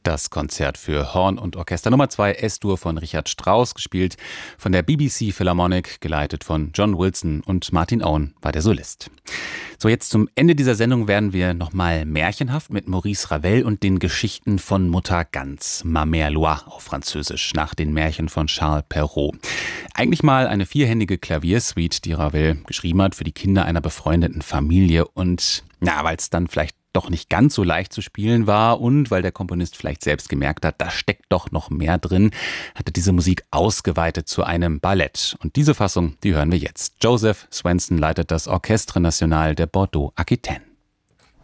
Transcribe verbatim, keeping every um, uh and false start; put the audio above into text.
Das Konzert für Horn und Orchester Nummer zwei, S-Dur von Richard Strauss, gespielt von der B B C Philharmonic, geleitet von John Wilson, und Martin Owen war der Solist. So, jetzt zum Ende dieser Sendung werden wir nochmal märchenhaft mit Maurice Ravel und den Geschichten von Mutter Gans, Ma Mère Loire auf Französisch, nach den Märchen von Charles Perrault. Eigentlich mal eine vierhändige Klaviersuite, die Ravel geschrieben hat für die Kinder einer befreundeten Familie, und na, weil es dann vielleicht doch nicht ganz so leicht zu spielen war und weil der Komponist vielleicht selbst gemerkt hat, da steckt doch noch mehr drin, hat er diese Musik ausgeweitet zu einem Ballett. Und diese Fassung, die hören wir jetzt. Joseph Swenson leitet das Orchestre National de Bordeaux Aquitaine.